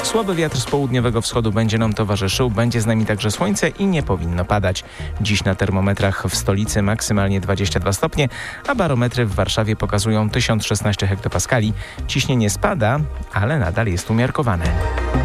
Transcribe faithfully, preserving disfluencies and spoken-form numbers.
Słaby wiatr z południowego wschodu będzie nam towarzyszył. Będzie z nami także słońce i nie powinno padać. Dziś na termometrach w stolicy maksymalnie dwadzieścia dwa stopnie, a barometry w Warszawie pokazują tysiąc szesnaście hektopaskali. Ciśnienie spada, ale nadal jest umiarkowane.